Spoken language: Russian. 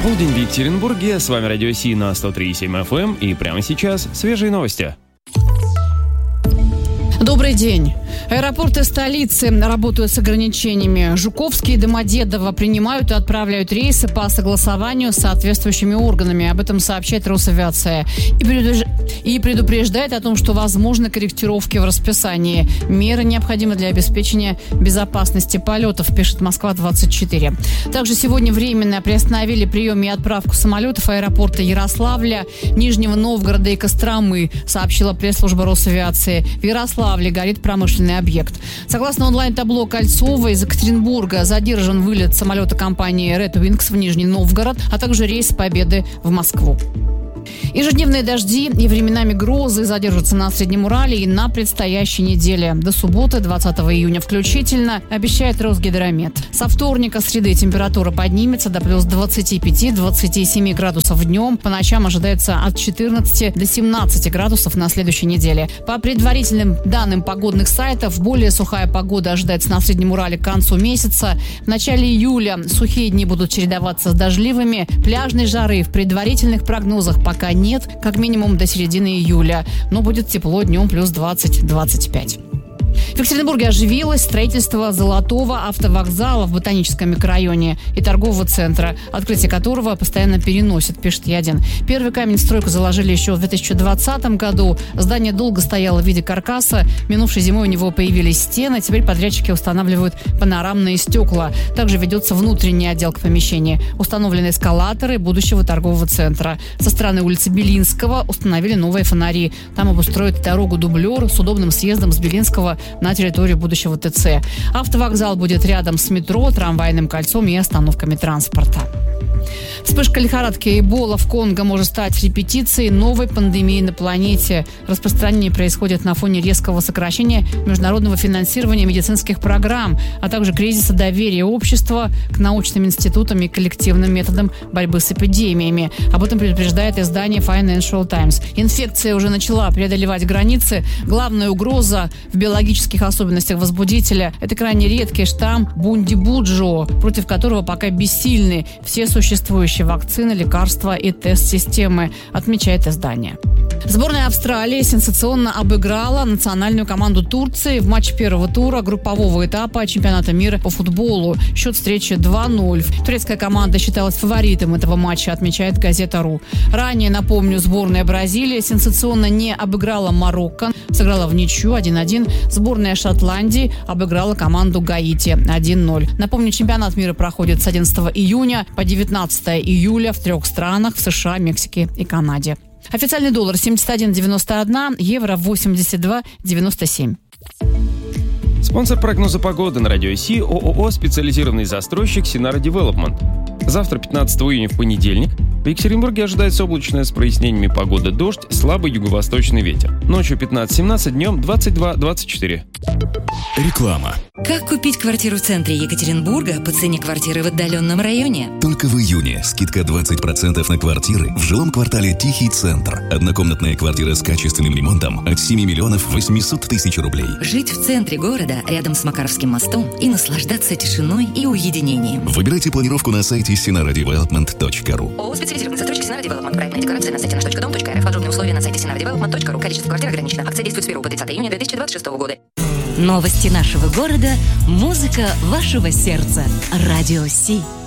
Полдень в Екатеринбурге. С вами Радио Си на 103,7 FM. И прямо сейчас свежие новости. Добрый день. Аэропорты столицы работают с ограничениями. Жуковский и Домодедово принимают и отправляют рейсы по согласованию с соответствующими органами. Об этом сообщает Росавиация. И предупреждает о том, что возможны корректировки в расписании. Меры необходимы для обеспечения безопасности полетов, пишет Москва-24. Также сегодня временно приостановили прием и отправку самолетов аэропорта Ярославля, Нижнего Новгорода и Костромы, сообщила пресс-служба Росавиации. В Ярославле горит промышленный объект. Согласно онлайн-табло Кольцова, из Екатеринбурга задержан вылет самолета компании Red Wings в Нижний Новгород, а также рейс Победы в Москву. Ежедневные дожди и временами грозы задержатся на Среднем Урале и на предстоящей неделе. До субботы, 20 июня включительно, обещает Росгидромет. Со вторника, среды температура поднимется до плюс 25-27 градусов днем. По ночам ожидается от 14 до 17 градусов на следующей неделе. По предварительным данным погодных сайтов, более сухая погода ожидается на Среднем Урале к концу месяца. В начале июля сухие дни будут чередоваться с дождливыми. Пляжной жары в предварительных прогнозах пока нет, как минимум до середины июля. Но будет тепло днем плюс 20-25. В Екатеринбурге оживилось строительство Золотого автовокзала в Ботаническом микрорайоне и торгового центра, открытие которого постоянно переносит, пишет Ядин. Первый камень в стройку заложили еще в 2020 году. Здание долго стояло в виде каркаса. Минувшей зимой у него появились стены. Теперь подрядчики устанавливают панорамные стекла. Также ведется внутренняя отделка помещения. Установлены эскалаторы будущего торгового центра. Со стороны улицы Белинского установили новые фонари. Там обустроят дорогу-дублер с удобным съездом с Белинского на территорию будущего ТЦ. Автовокзал будет рядом с метро, трамвайным кольцом и остановками транспорта. Вспышка лихорадки Эбола в Конго может стать репетицией новой пандемии на планете. Распространение происходит на фоне резкого сокращения международного финансирования медицинских программ, а также кризиса доверия общества к научным институтам и коллективным методам борьбы с эпидемиями. Об этом предупреждает издание Financial Times. Инфекция уже начала преодолевать границы. Главная угроза в биологических особенностях возбудителя – это крайне редкий штамм Бундибуджо, против которого пока бессильны все существующие вакцины, лекарства и тест-системы, отмечает издание. Сборная Австралии сенсационно обыграла национальную команду Турции в матче первого тура группового этапа чемпионата мира по футболу. Счет встречи 2-0. Турецкая команда считалась фаворитом этого матча, отмечает газета.ру. Ранее, напомню, сборная Бразилии сенсационно не обыграла Марокко, сыграла в ничью 1-1. Сборная Шотландии обыграла команду Гаити 1-0. Напомню, чемпионат мира проходит с 11 июня по 19 июля в 3 странах – в США, Мексике и Канаде. Официальный доллар 71,91, евро 82,97. Спонсор прогноза погоды на Радио Си – ООО «Специализированный застройщик Синара Девелопмент». Завтра, 15 июня, в понедельник, в Екатеринбурге ожидается облачная с прояснениями погода, дождь, слабый юго-восточный ветер. Ночью 15-17, днем 22-24. Реклама. Как купить квартиру в центре Екатеринбурга по цене квартиры в отдаленном районе? Только в июне скидка 20% на квартиры в жилом квартале Тихий Центр. Однокомнатная квартира с качественным ремонтом от 7 миллионов 800 тысяч рублей. Жить в центре города, рядом с Макаровским мостом, и наслаждаться тишиной и уединением. Выбирайте планировку на сайте sinaradevelopment.ru. ООО «Специализированный застройщик Синара Девелопмент». Проектная декларация на сайте nаш.dom.rf. Подробные условия на сайте sinaradevelopment.ru. Количество квартир ограничено. Акция действует с 1 по 30 июня 2026 года. Новости нашего города. Музыка вашего сердца. Радио Си.